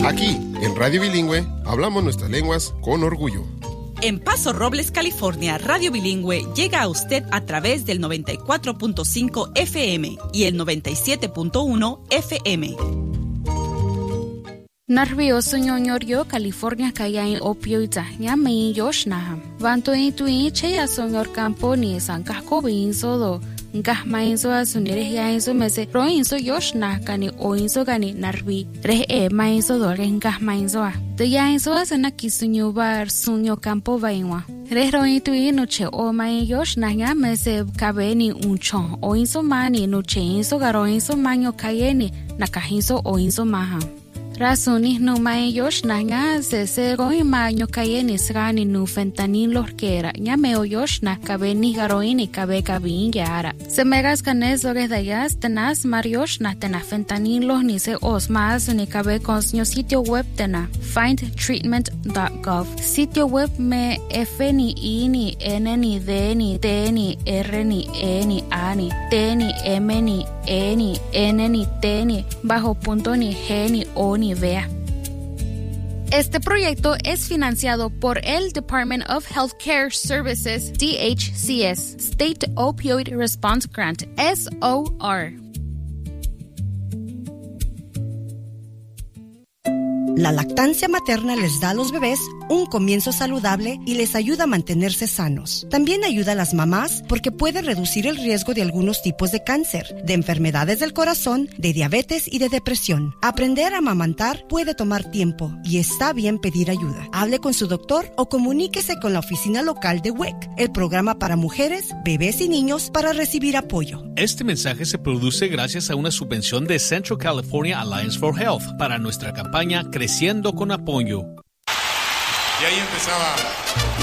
Aquí, en Radio Bilingüe, hablamos nuestras lenguas con orgullo. En Paso Robles, California, Radio Bilingüe llega a usted a través del 94.5 FM y el 97.1 FM. Nervioso ñoñorio California kaya in opioida nyame yoshna vanto intui cheya sonyor campo ni sankah ko binso do ngah mainso asunere ya inso mese ro inso yoshna kani o inso kani narvi re mainso do re ngah mainso de ya inso asana kisunyo bar sunyo campo vainwa re ro intui no che o mai yoshna nyame se kabeni uncho o inso mani no che inso garo inso manyo kayeni nakahinso o inso maha Rasuni no mai yoshna nga se goi manyo kayeni srani no fentanyl lorkera nya meo yoshna kabeni garoini kabe kabin yara se megas kaneso que dayas tenas marioshna tena fentanyl ni se osmas ni kabe consnyo sitio web tena findtreatment.gov sitio web me f ni i ni n ni d ni t ni r ni e ni a ni t ni m ni e ni n ni t ni bajo punto ni g ni o ni vea. Este proyecto es financiado por el Department of Healthcare Services, DHCS, State Opioid Response Grant, SOR. La lactancia materna les da a los bebés un comienzo saludable y les ayuda a mantenerse sanos. También ayuda a las mamás porque puede reducir el riesgo de algunos tipos de cáncer, de enfermedades del corazón, de diabetes y de depresión. Aprender a amamantar puede tomar tiempo y está bien pedir ayuda. Hable con su doctor o comuníquese con la oficina local de WIC, el programa para mujeres, bebés y niños, para recibir apoyo. Este mensaje se produce gracias a una subvención de Central California Alliance for Health para nuestra campaña Creciendo con Apoyo. Y ahí empezaba